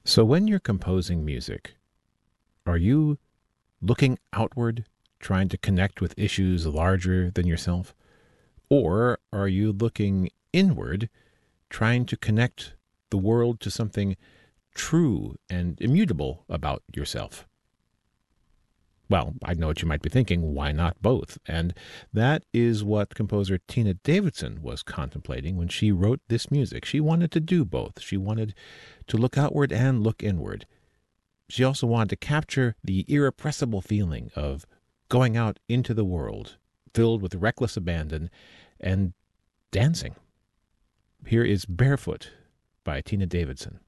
So when you're composing music, are you looking outward, trying to connect with issues larger than yourself? Or are you looking inward, trying to connect the world to something true and immutable about yourself? Well, I know what you might be thinking. Why not both? And that is what composer Tina Davidson was contemplating when she wrote this music. She wanted to do both. She wanted to look outward and look inward. She also wanted to capture the irrepressible feeling of going out into the world, filled with reckless abandon and dancing. Here is Barefoot by Tina Davidson.